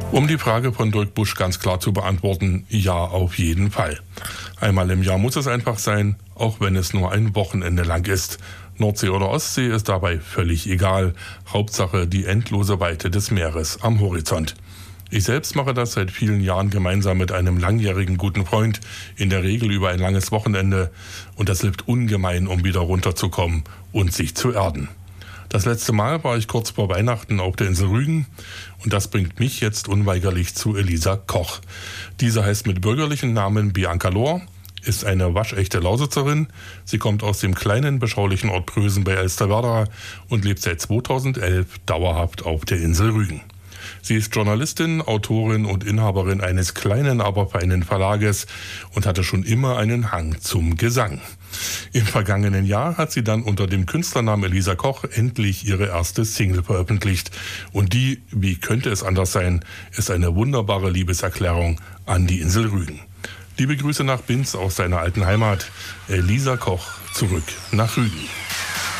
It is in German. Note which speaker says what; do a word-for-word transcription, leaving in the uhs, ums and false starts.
Speaker 1: Um die Frage von Dirk Busch ganz klar zu beantworten, ja, auf jeden Fall. Einmal im Jahr muss es einfach sein, auch wenn es nur ein Wochenende lang ist. Nordsee oder Ostsee ist dabei völlig egal. Hauptsache die endlose Weite des Meeres am Horizont. Ich selbst mache das seit vielen Jahren gemeinsam mit einem langjährigen guten Freund, in der Regel über ein langes Wochenende. Und das hilft ungemein, um wieder runterzukommen und sich zu erden. Das letzte Mal war ich kurz vor Weihnachten auf der Insel Rügen und das bringt mich jetzt unweigerlich zu Elisa Koch. Diese heißt mit bürgerlichen Namen Bianca Lohr, ist eine waschechte Lausitzerin. Sie kommt aus dem kleinen, beschaulichen Ort Prösen bei Elsterwerda und lebt seit zweitausendelf dauerhaft auf der Insel Rügen. Sie ist Journalistin, Autorin und Inhaberin eines kleinen, aber feinen Verlages und hatte schon immer einen Hang zum Gesang. Im vergangenen Jahr hat sie dann unter dem Künstlernamen Elisa Koch endlich ihre erste Single veröffentlicht. Und die, wie könnte es anders sein, ist eine wunderbare Liebeserklärung an die Insel Rügen. Liebe Grüße nach Binz aus seiner alten Heimat. Elisa Koch zurück nach Rügen.